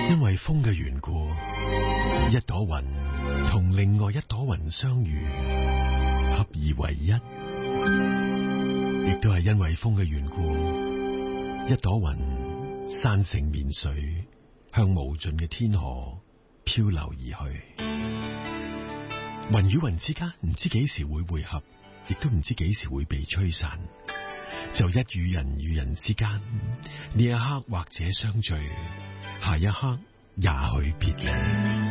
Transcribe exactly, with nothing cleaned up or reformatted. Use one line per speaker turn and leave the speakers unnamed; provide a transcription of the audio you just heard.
因為風嘅緣故，一朵雲同另外一朵雲相遇，合二為一。亦都係因為風嘅緣故，一朵雲散成綿水，向無盡嘅天河漂流而去。雲與雲之間唔知幾時會匯合，亦都唔知幾時會被吹散。就一與人與人之間，呢一刻或者相聚，下一刻也許別離。